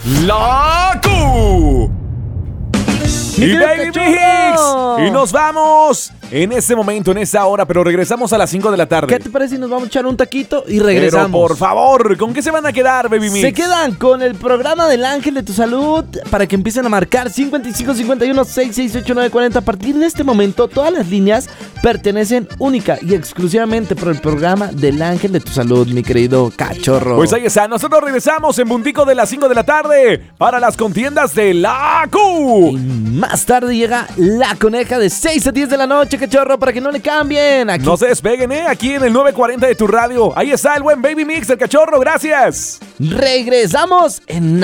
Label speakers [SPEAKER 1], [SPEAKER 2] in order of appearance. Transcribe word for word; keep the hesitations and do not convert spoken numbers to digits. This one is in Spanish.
[SPEAKER 1] La Q. Y Baby Mix. Y nos vamos en este momento, en esta hora, pero regresamos a las cinco de la tarde.
[SPEAKER 2] ¿Qué te parece si nos vamos a echar un taquito y regresamos?
[SPEAKER 1] Pero por favor, ¿con qué se van a quedar, Baby Mix?
[SPEAKER 2] Se quedan con el programa del Ángel de tu Salud para que empiecen a marcar cincuenta y cinco, cincuenta y uno, sesenta y seis, ochenta y nueve, cuarenta. A partir de este momento, todas las líneas pertenecen única y exclusivamente por el programa del Ángel de tu Salud, mi querido cachorro.
[SPEAKER 1] Pues ahí está, nosotros regresamos en puntico de las cinco de la tarde para las contiendas de la Q.
[SPEAKER 2] Y más tarde llega La Coneja de seis a diez de la noche, cachorro, para que no le cambien. Aquí.
[SPEAKER 1] No se despeguen, ¿eh? Aquí en el nueve cuarenta de tu radio. Ahí está el buen Baby Mix, el cachorro, gracias.
[SPEAKER 2] Regresamos en